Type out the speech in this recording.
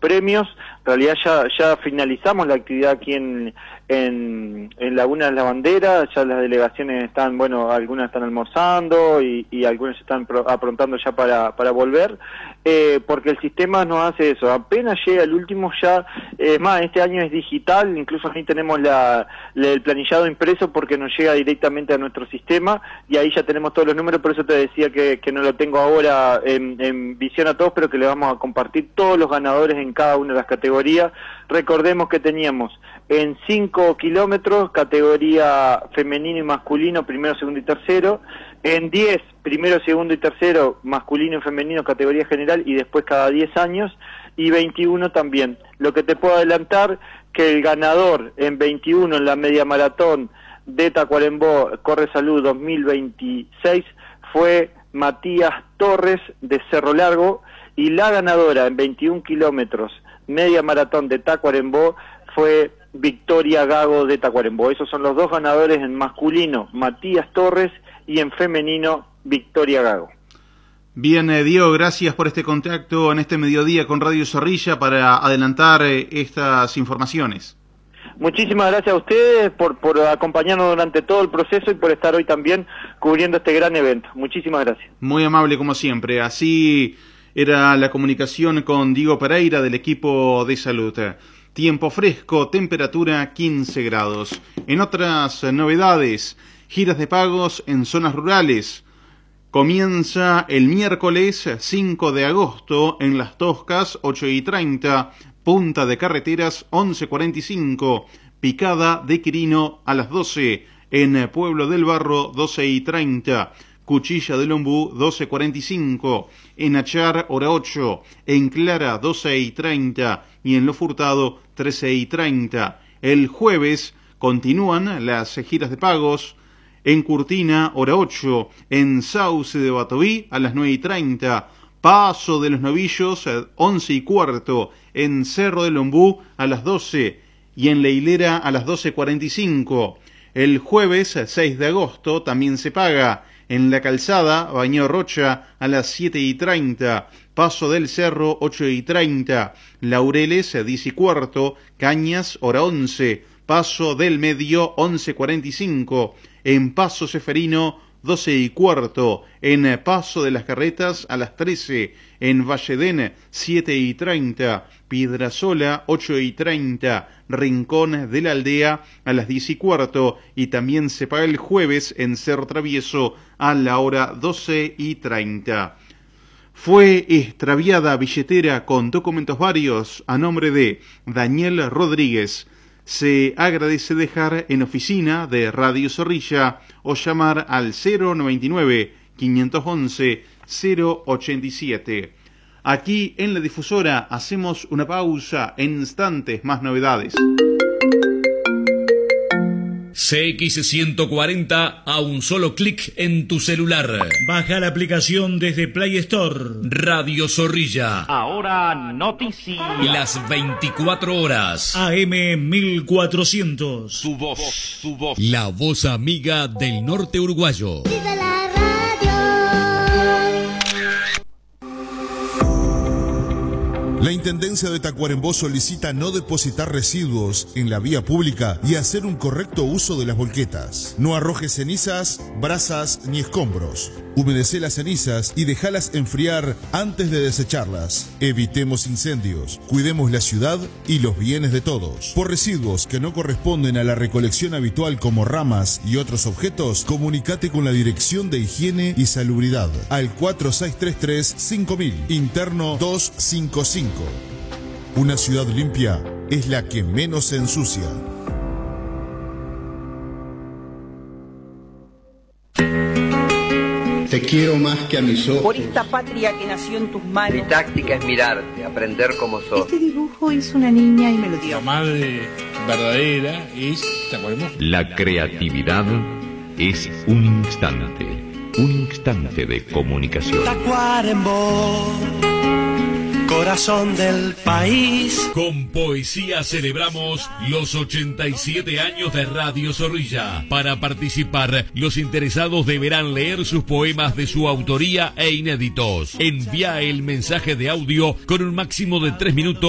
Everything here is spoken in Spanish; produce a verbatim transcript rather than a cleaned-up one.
premios. En realidad ya ya finalizamos la actividad aquí en en, en Laguna de la Bandera, ya las delegaciones están, bueno, algunas están almorzando y, y algunas están pro, aprontando ya para, para volver, eh, porque el sistema nos hace eso, apenas llega el último ya, es eh, más, este año es digital, incluso ahí tenemos la, la, el planillado impreso porque nos llega directamente a nuestro sistema y ahí ya tenemos todos los números, por eso te decía que, que no lo tengo ahora en, en visión a todos, pero que le vamos a compartir todos los ganadores en cada una de las categorías. Recordemos que teníamos en cinco kilómetros, categoría femenino y masculino, primero, segundo y tercero. En diez, primero, segundo y tercero, masculino y femenino, categoría general, y después cada diez años. Y veintiuno también. Lo que te puedo adelantar, que el ganador en veintiuno en la media maratón de Tacuarembó Corre Salud dos mil veintiséis fue Matías Torres de Cerro Largo, y la ganadora en veintiún kilómetros media maratón de Tacuarembó fue Victoria Gago de Tacuarembó. Esos son los dos ganadores en masculino, Matías Torres, y en femenino, Victoria Gago. Bien, eh, Diego, gracias por este contacto en este mediodía con Radio Zorrilla para adelantar eh, estas informaciones. Muchísimas gracias a ustedes por, por acompañarnos durante todo el proceso y por estar hoy también cubriendo este gran evento. Muchísimas gracias. Muy amable como siempre. Así era la comunicación con Diego Pereira del equipo de salud. Tiempo fresco, temperatura quince grados. En otras novedades, giras de pagos en zonas rurales. Comienza el miércoles cinco de agosto en Las Toscas, ocho y treinta, Punta de Carreteras, once cuarenta y cinco, Picada de Quirino a las doce, en Pueblo del Barro, doce y treinta, Cuchilla del Ombú, doce cuarenta y cinco, en Achar, hora ocho, en Clara, doce y treinta, y en Lo Furtado, trece y treinta. El jueves continúan las giras de pagos en Curtina, hora ocho, en Sauce de Batoví, a las nueve y treinta, Paso de los Novillos, once y cuarto, en Cerro del Ombú, a las doce, y en La Hilera, a las doce cuarenta y cinco. El jueves seis de agosto también se paga en La Calzada, Baño Rocha, a las siete y treinta, Paso del Cerro, ocho y treinta, Laureles, diez y cuarto, Cañas, hora once, Paso del Medio, once cuarenta y cinco, en Paso Seferino, doce y cuarto, en Paso de las Carretas, a las trece, en Valledén, siete y treinta, Piedrasola, ocho y treinta, Rincón de la Aldea, a las diez y cuarto, y también se paga el jueves en Cerro Travieso, a la hora doce y treinta. Fue extraviada billetera con documentos varios a nombre de Daniel Rodríguez. Se agradece dejar en oficina de Radio Zorrilla o llamar al cero noventa y nueve, quinientos once, cero ochenta y siete. Aquí en la difusora hacemos una pausa, en instantes más novedades. C X ciento cuarenta a un solo clic en tu celular. Baja la aplicación desde Play Store. Radio Zorrilla. Ahora noticias. Las veinticuatro horas. A M mil cuatrocientos. Tu voz, tu voz. La voz amiga del norte uruguayo. ¡Viva la radio! La Intendencia de Tacuarembó solicita no depositar residuos en la vía pública y hacer un correcto uso de las volquetas. No arrojes cenizas, brasas ni escombros. Humedece las cenizas y déjalas enfriar antes de desecharlas. Evitemos incendios, cuidemos la ciudad y los bienes de todos. Por residuos que no corresponden a la recolección habitual como ramas y otros objetos, comunícate con la Dirección de Higiene y Salubridad al cuatro seis tres tres, cinco mil, interno doscientos cincuenta y cinco. Una ciudad limpia es la que menos se ensucia. Te quiero más que a mis ojos. Por esta patria que nació en tus manos. Mi táctica es mirarte, aprender como sos. Este dibujo hizo una niña y me lo dio. La madre verdadera es Tacuarembó. La creatividad es un instante, un instante de comunicación. Tacuarembó, corazón del país. Con poesía celebramos los ochenta y siete años de Radio Zorrilla. Para participar, los interesados deberán leer sus poemas de su autoría e inéditos. Envía el mensaje de audio con un máximo de tres minutos